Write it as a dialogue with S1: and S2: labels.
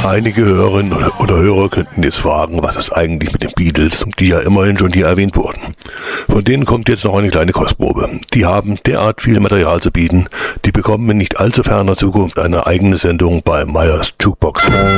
S1: Einige Hörerinnen oder Hörer könnten jetzt fragen, was ist eigentlich mit den Beatles, die ja immerhin schon hier erwähnt wurden. Von denen kommt jetzt noch eine kleine Kostprobe. Die haben derart viel Material zu bieten, die bekommen in nicht allzu ferner Zukunft eine eigene Sendung bei Meyers Jukebox.